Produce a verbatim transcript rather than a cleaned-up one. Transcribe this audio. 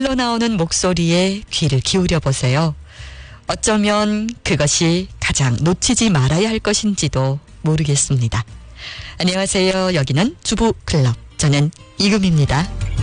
흘러나오는 목소리에 귀를 기울여 보세요. 어쩌면 그것이 가장 놓치지 말아야 할 것인지도 모르겠습니다. 안녕하세요. 여기는 주부클럽. 저는 이금입니다.